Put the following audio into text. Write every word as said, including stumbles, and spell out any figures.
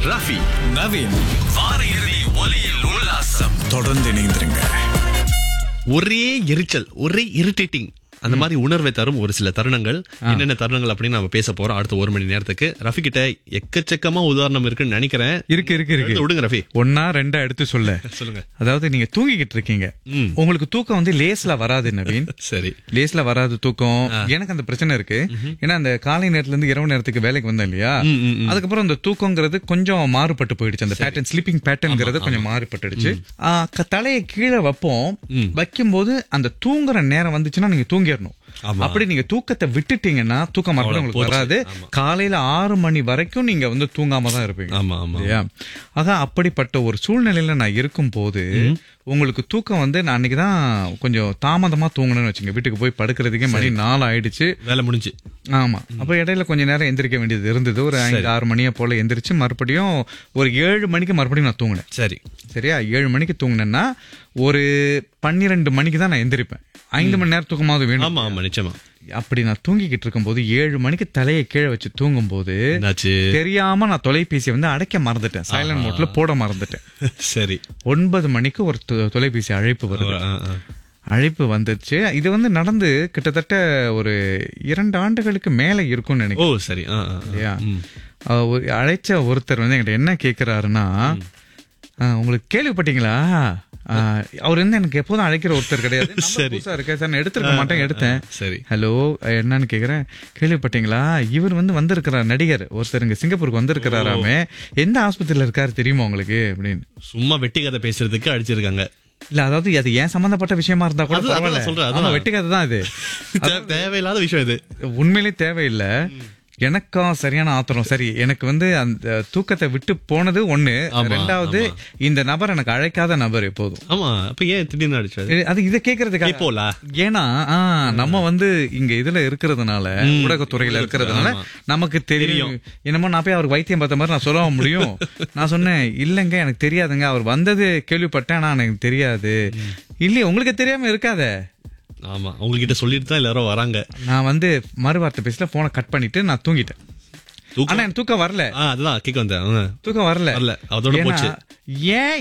ரஃபி, நவீன். வார இறுதி ஒலியில் உல்லாசம். தொடர்ந்து இணைந்திருங்க. ஒரே எரிச்சல், ஒரே இரிட்டேட்டிங் அந்த மாதிரி உணர்வை தரும் ஒரு சில தருணங்கள். என்னென்ன தருணங்கள் அப்படின்னு நம்ம பேச போறோம் அடுத்த ஒரு மணி நேரத்துக்கு. ரஃபி கிட்ட எக்கச்சக்கமா உதாரணம் இருக்குன்னு நினைக்கிறேன். இருக்கு இருக்கு இருக்கு விடுங்க ரஃபி. ஒன்னா ரெண்டா எடுத்து சொல்ல. சொல்லுங்க. அதாவது நீங்க தூங்கிக்கிட்டு இருக்கீங்க, ம். உங்களுக்கு தூக்கம் வந்து லேஸ்ல வராது நவீன். சரி. லேஸ்ல வராது தூக்கம். எனக்கு அந்த பிரச்சனை இருக்கு. ஏன்னா அந்த காலை நேரத்துல இருந்து இரவு நேரத்துக்கு வேலைக்கு வந்தேன் இல்லையா, அதுக்கப்புறம் அந்த தூக்கங்கிறது கொஞ்சம் மாறுபட்டு போயிடுச்சு. அந்த பேட்டர்ன், ஸ்லீப்பிங் பேட்டர்ன்ங்கிறது கொஞ்சம் மாறுபட்டுடுச்சு. தலையை கீழே வைப்போம், வைக்கும் போது அந்த தூங்குற நேரம் வந்துச்சுன்னா நீங்க தூங்கிடணும். அப்படி நீங்க தூக்கத்தை விட்டுட்டீங்கன்னா தூக்கம் மறுபடியும் உங்களுக்கு வராது. காலையில ஆறு மணி வரைக்கும் நீங்க வந்து தூங்காம தான் இருப்பீங்க. இல்லையா? ஆக அப்படிப்பட்ட ஒரு சூழ்நிலையில நான் இருக்கும் போது உங்களுக்கு தூக்கம் வந்து நான் அன்னைக்குதான் கொஞ்சம் தாமதமா தூங்கணும்னு வச்சுங்க. வீட்டுக்கு போய் படுக்கிறதுக்கே மணி நாலு ஆயிடுச்சு, வேலை முடிஞ்சு. ஆமா. அப்ப இடையில கொஞ்ச நேரம் எந்திரிக்க வேண்டியது இருந்தது. ஒரு ஐந்து ஆறு மணியை போல எந்திரிச்சு மறுபடியும் ஒரு ஏழு மணிக்கு மறுபடியும் நான் தூங்கினேன். சரி, சரியா? ஏழு மணிக்கு தூங்கினேன்னா ஒரு பன்னிரெண்டு மணிக்கு தான் நான் எந்திரிப்பேன். ஐந்து மணி நேரம் தூக்கமாவது வேணும். ஆமா ஆமா நிச்சயமா. அப்படி நான் தூங்கிக்கிட்டு இருக்கும் போது ஏழு மணிக்கு தலையை கீழே வச்சு தூங்கும் போது தெரியாம நான் தொலைபேசியை வந்து அடைக்க மறந்துட்டேன், சைலண்ட் மோட்ல போட மறந்துட்டேன். சரி. ஒன்பது மணிக்கு ஒரு தொலைபேசி அழைப்பு வருது. அழைப்பு வந்துச்சு. இது வந்து நடந்து கிட்டத்தட்ட ஒரு இரண்டு ஆண்டுகளுக்கு மேல இருக்கும்னு நினைக்கிறேன். ஓ சரி. இல்லையா? அழைச்ச ஒருத்தர் வந்து என்கிட்ட என்ன கேக்குறாருன்னா, உங்களுக்கு கேள்விப்பட்டீங்களா, அவர் வந்து எனக்கு எப்போதும் அழைக்கிற ஒருத்தர் கிடையாது, புதுசா இருக்க சார், நான் எடுத்திருக்க மாட்டேன், எடுத்தேன். சரி, ஹலோ என்னன்னு கேக்குறேன். கேள்விப்பட்டீங்களா, இவர் வந்து வந்திருக்கிறார், நடிகர் ஒருத்தர் இங்க சிங்கப்பூருக்கு வந்திருக்கிறாராமே, எந்த ஆஸ்பத்திரியில இருக்காரு தெரியுமா உங்களுக்கு அப்படின்னு. சும்மா வெட்டி கதை பேசுறதுக்கு அடிச்சிருக்காங்க. இல்ல, அதாவது அது ஏன் சம்பந்தப்பட்ட விஷயமா இருந்தா கூட சொல்றேன், வெட்டி கதை தான் இது, தேவையில்லாத விஷயம் இது, உண்மையிலே தேவையில்லை. எனக்கும் சரியான ஆத்திரம். சரி, எனக்கு வந்து அந்த தூக்கத்தை விட்டு போனது ஒண்ணு, ரெண்டாவது இந்த நபர் எனக்கு அழைக்காத நபர் எப்போதும். ஆமா, அப்ப ஏன் திடீர்னு அடிச்சாரு? அது இதை கேட்கறதுக்காக போல. ஏன்னா நம்ம வந்து இங்க இதுல இருக்கிறதுனால, ஊடகத்துறையில இருக்கிறதுனால நமக்கு தெரியும். என்னமோ நான் போய் அவருக்கு வைத்தியம் பார்த்த மாதிரி நான் சொல்ல முடியும். நான் சொன்னேன், இல்லங்க எனக்கு தெரியாதுங்க, அவர் வந்தது கேள்விப்பட்டேன், ஆனா எனக்கு தெரியாது. இல்லையே, உங்களுக்கு தெரியாம இருக்காத. ஆமா, உங்ககிட்ட சொல்லிட்டு தான் எல்லாரும் வராங்க. நான் வந்து மறுவார்த்தை பேசல, போனை கட் பண்ணிட்டு நான் தூங்கிட்டேன். ஆனா எனக்கு தூக்கம் வரல. அதுதான் கேட்க வந்தேன், தூக்கம் வரல. அதோட போச்சு. ஏன்